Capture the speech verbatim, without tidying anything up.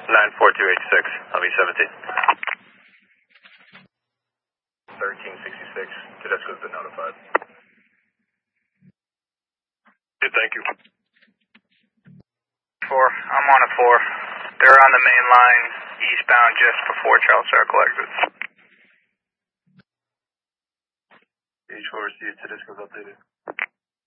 nine four two eight six, I'll be seventeen. thirteen sixty-six, Tedesco's been notified. Good, thank you. Four, I'm on a four. They're on the main line, eastbound just before Charles Circle exits. H four received, Tedesco's updated.